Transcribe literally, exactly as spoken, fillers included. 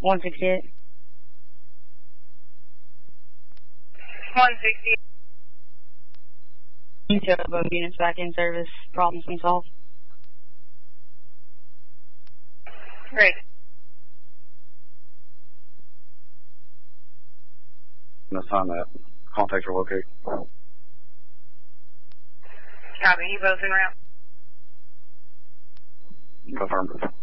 one sixty-eight. one sixty-eight. You show both units back in service. Problems been solved. Great. Let's find that. Contact or locate. Copy. Evo's en route. Affirmative.